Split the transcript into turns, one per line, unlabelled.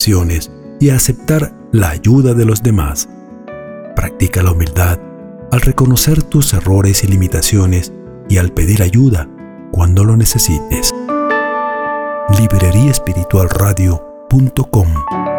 limitaciones y a aceptar la ayuda de los demás. Practica la humildad al reconocer tus errores y limitaciones y al pedir ayuda cuando lo necesites. libreriaespiritualradio.com